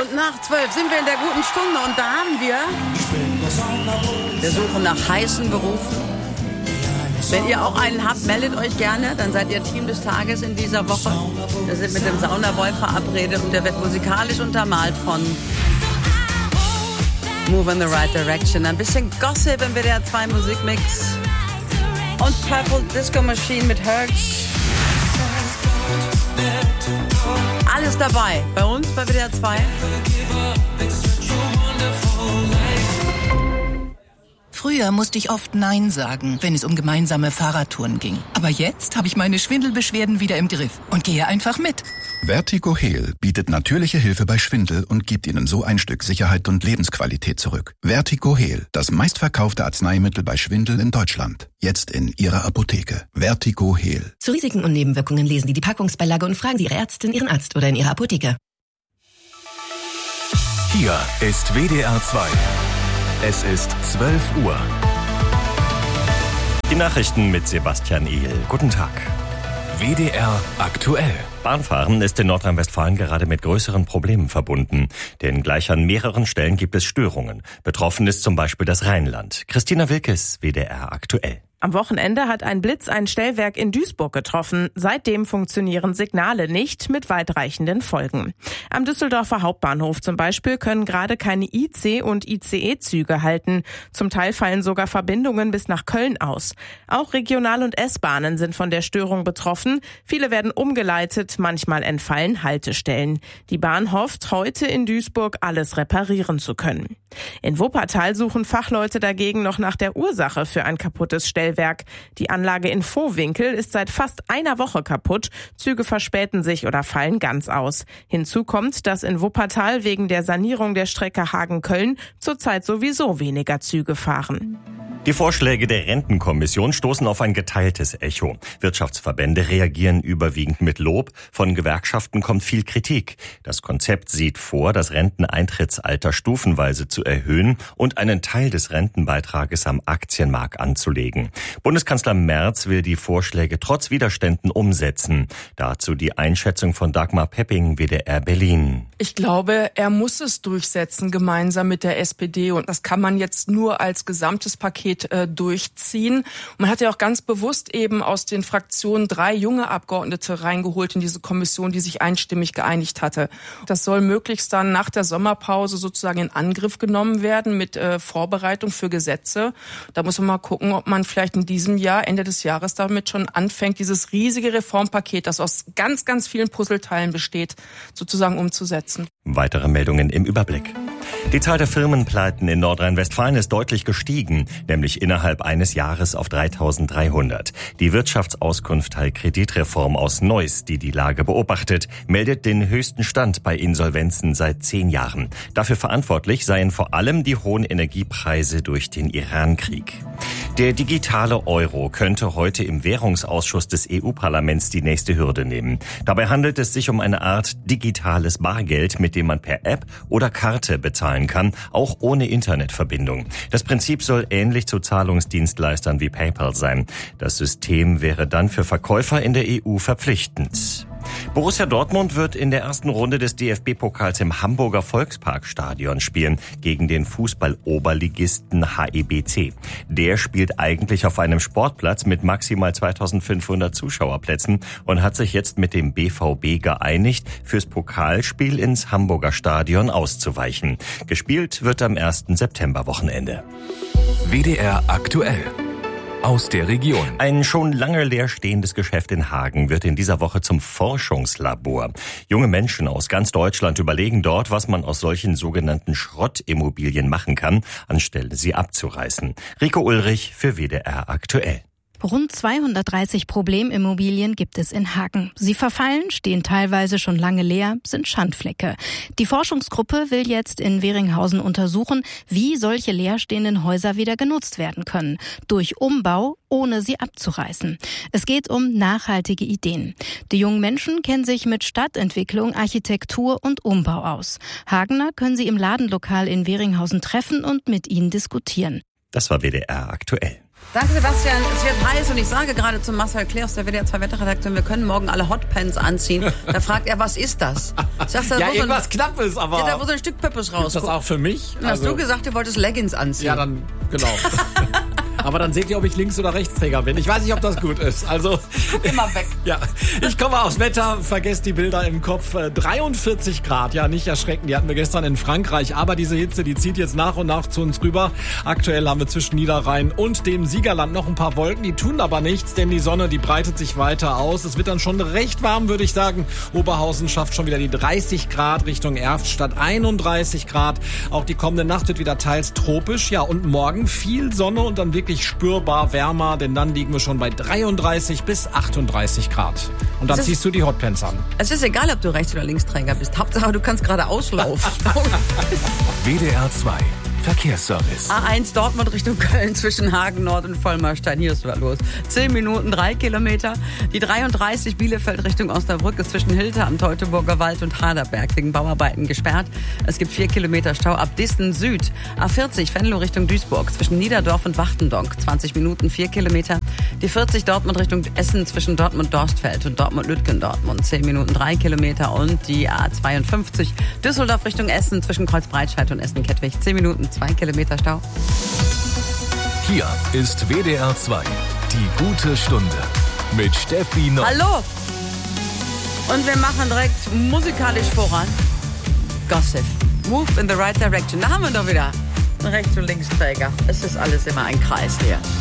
nach 12 sind wir in der guten Stunde und da haben wir suchen nach heißen Berufen. Wenn ihr auch einen habt, meldet euch gerne, dann seid ihr Team des Tages in dieser Woche. Wir sind mit dem Saunaboy verabredet und der wird musikalisch untermalt von Move in the Right Direction. Ein bisschen Gossip im WDR 2 Musikmix und Purple Disco Machine mit Hurts. Alles dabei bei uns bei WDR 2. Früher musste ich oft Nein sagen, wenn es um gemeinsame Fahrradtouren ging. Aber jetzt habe ich meine Schwindelbeschwerden wieder im Griff und gehe einfach mit. Vertigo Heal bietet natürliche Hilfe bei Schwindel und gibt Ihnen so ein Stück Sicherheit und Lebensqualität zurück. Vertigo Heal, das meistverkaufte Arzneimittel bei Schwindel in Deutschland. Jetzt in Ihrer Apotheke. Vertigo Heal. Zu Risiken und Nebenwirkungen lesen Sie die Packungsbeilage und fragen Sie Ihre Ärztin, Ihren Arzt oder in Ihrer Apotheke. Hier ist WDR 2. Es ist 12 Uhr. Die Nachrichten mit Sebastian Ehl. Guten Tag. WDR aktuell. Bahnfahren ist in Nordrhein-Westfalen gerade mit größeren Problemen verbunden. Denn gleich an mehreren Stellen gibt es Störungen. Betroffen ist zum Beispiel das Rheinland. Christina Wilkes, WDR aktuell. Am Wochenende hat ein Blitz ein Stellwerk in Duisburg getroffen. Seitdem funktionieren Signale nicht, mit weitreichenden Folgen. Am Düsseldorfer Hauptbahnhof zum Beispiel können gerade keine IC- und ICE-Züge halten. Zum Teil fallen sogar Verbindungen bis nach Köln aus. Auch Regional- und S-Bahnen sind von der Störung betroffen. Viele werden umgeleitet, manchmal entfallen Haltestellen. Die Bahn hofft, heute in Duisburg alles reparieren zu können. In Wuppertal suchen Fachleute dagegen noch nach der Ursache für ein kaputtes Stellwerk. Die Anlage in Vohwinkel ist seit fast einer Woche kaputt. Züge verspäten sich oder fallen ganz aus. Hinzu kommt, dass in Wuppertal wegen der Sanierung der Strecke Hagen-Köln zurzeit sowieso weniger Züge fahren. Die Vorschläge der Rentenkommission stoßen auf ein geteiltes Echo. Wirtschaftsverbände reagieren überwiegend mit Lob. Von Gewerkschaften kommt viel Kritik. Das Konzept sieht vor, das Renteneintrittsalter stufenweise zu erhöhen und einen Teil des Rentenbeitrages am Aktienmarkt anzulegen. Bundeskanzler Merz will die Vorschläge trotz Widerständen umsetzen. Dazu die Einschätzung von Dagmar Pepping, WDR Berlin. Ich glaube, er muss es durchsetzen, gemeinsam mit der SPD. Und das kann man jetzt nur als gesamtes Paket durchziehen. Man hat ja auch ganz bewusst eben aus den Fraktionen 3 junge Abgeordnete reingeholt in diese Kommission, die sich einstimmig geeinigt hatte. Das soll möglichst dann nach der Sommerpause sozusagen in Angriff genommen werden mit Vorbereitung für Gesetze. Da muss man mal gucken, ob man vielleicht in diesem Jahr, Ende des Jahres, damit schon anfängt, dieses riesige Reformpaket, das aus ganz, ganz vielen Puzzleteilen besteht, sozusagen umzusetzen. Weitere Meldungen im Überblick. Die Zahl der Firmenpleiten in Nordrhein-Westfalen ist deutlich gestiegen, nämlich innerhalb eines Jahres auf 3.300. Die Wirtschaftsauskunft Teil Kreditreform aus Neuss, die die Lage beobachtet, meldet den höchsten Stand bei Insolvenzen seit 10 Jahren. Dafür verantwortlich seien vor allem die hohen Energiepreise durch den Iran-Krieg. Der digitale Euro könnte heute im Währungsausschuss des EU-Parlaments die nächste Hürde nehmen. Dabei handelt es sich um eine Art digitales Bargeld, mit dem man per App oder Karte bezahlen kann, auch ohne Internetverbindung. Das Prinzip soll ähnlich zu Zahlungsdienstleistern wie PayPal sein. Das System wäre dann für Verkäufer in der EU verpflichtend. Borussia Dortmund wird in der ersten Runde des DFB-Pokals im Hamburger Volksparkstadion spielen gegen den Fußball-Oberligisten HEBC. Der spielt eigentlich auf einem Sportplatz mit maximal 2.500 Zuschauerplätzen und hat sich jetzt mit dem BVB geeinigt, fürs Pokalspiel ins Hamburger Stadion auszuweichen. Gespielt wird am 1. Septemberwochenende. WDR aktuell. Aus der Region. Ein schon lange leerstehendes Geschäft in Hagen wird in dieser Woche zum Forschungslabor. Junge Menschen aus ganz Deutschland überlegen dort, was man aus solchen sogenannten Schrottimmobilien machen kann, anstelle sie abzureißen. Rico Ulrich für WDR aktuell. Rund 230 Problemimmobilien gibt es in Hagen. Sie verfallen, stehen teilweise schon lange leer, sind Schandflecke. Die Forschungsgruppe will jetzt in Weringhausen untersuchen, wie solche leerstehenden Häuser wieder genutzt werden können. Durch Umbau, ohne sie abzureißen. Es geht um nachhaltige Ideen. Die jungen Menschen kennen sich mit Stadtentwicklung, Architektur und Umbau aus. Hagener können sie im Ladenlokal in Weringhausen treffen und mit ihnen diskutieren. Das war WDR aktuell. Danke, Sebastian. Es wird heiß und ich sage gerade zu Marcel Klee aus der WDR 2 Wetterredaktion, wir können morgen alle Hotpants anziehen. Da fragt er, was ist das? Ich sag, Ja, irgendwas Knappes, aber... da wo so ein Stück Pöppes raus. Ist das auch für mich? Dann hast du gesagt, du wolltest Leggings anziehen. Ja, dann, genau. Aber dann seht ihr, ob ich Links- oder Rechtsträger bin. Ich weiß nicht, ob das gut ist. Also guck immer weg. Ja, ich komme aufs Wetter, vergesst die Bilder im Kopf. 43 Grad, ja, nicht erschrecken. Die hatten wir gestern in Frankreich. Aber diese Hitze, die zieht jetzt nach und nach zu uns rüber. Aktuell haben wir zwischen Niederrhein und dem Siegerland noch ein paar Wolken. Die tun aber nichts, denn die Sonne, die breitet sich weiter aus. Es wird dann schon recht warm, würde ich sagen. Oberhausen schafft schon wieder die 30 Grad, Richtung Erftstadt 31 Grad. Auch die kommende Nacht wird wieder teils tropisch. Ja, und morgen viel Sonne und dann wirklich spürbar wärmer, denn dann liegen wir schon bei 33 bis 38 Grad. Und dann ziehst du die Hotpants an. Es ist egal, ob du Rechts- oder Linksträger bist. Hauptsache, du kannst gerade auslaufen. WDR 2 Verkehrsservice. A1 Dortmund Richtung Köln zwischen Hagen Nord und Vollmerstein. Hier ist was los. 10 Minuten, 3 Kilometer. Die 33 Bielefeld Richtung Osnabrück ist zwischen Hilter am Teutoburger Wald und Haderberg wegen Bauarbeiten gesperrt. Es gibt 4 Kilometer Stau ab Dissen Süd. A40 Venlo Richtung Duisburg zwischen Niederdorf und Wachtendonk. 20 Minuten, 4 Kilometer. Die 40 Dortmund Richtung Essen zwischen Dortmund-Dorstfeld und Dortmund-Lütgendortmund. 10 Minuten, 3 Kilometer. Und die A52 Düsseldorf Richtung Essen zwischen Kreuzbreitscheid und Essen-Kettwig. 10 Minuten, 2 Kilometer Stau. Hier ist WDR 2, die gute Stunde mit Steffi Nock. Hallo! Und wir machen direkt musikalisch voran. Gossip. Move in the right direction. Da haben wir doch wieder einen Rechts- und Linksträger. Es ist alles immer ein Kreis hier.